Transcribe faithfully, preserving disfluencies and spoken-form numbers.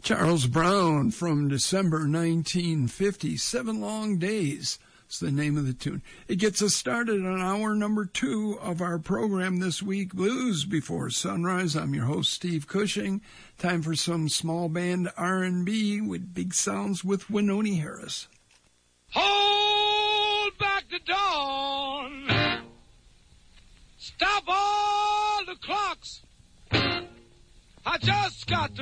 Charles Brown from December nineteen fifty, Seven Long Days is the name of the tune. It gets us started on hour number two of our program this week, Blues Before Sunrise. I'm your host, Steve Cushing. Time for some small band R and B with big sounds with Wynonie Harris. Hold back the dawn. Stop all the clocks. I just got to